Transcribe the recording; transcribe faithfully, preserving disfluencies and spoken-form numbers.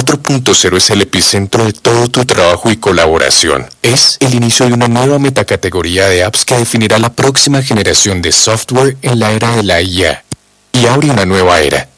cuatro punto cero es el epicentro de todo tu trabajo y colaboración. Es el inicio de una nueva metacategoría de apps que definirá la próxima generación de software en la era de la I A y abre una nueva era.